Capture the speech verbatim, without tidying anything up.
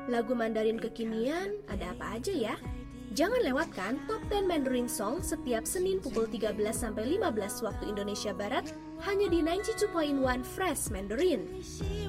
lagu Mandarin kekinian, ada apa aja ya? Jangan lewatkan Top sepuluh Mandarin Song setiap Senin pukul tiga belas sampai lima belas waktu Indonesia Barat hanya di sembilan puluh dua koma satu Fresh Mandarin.